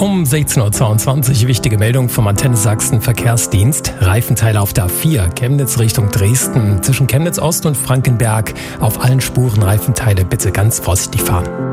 Um 16.22 Uhr wichtige Meldung vom Antenne Sachsen Verkehrsdienst. Reifenteile auf der A4 Chemnitz Richtung Dresden. Zwischen Chemnitz Ost und Frankenberg auf allen Spuren Reifenteile bitte ganz vorsichtig fahren.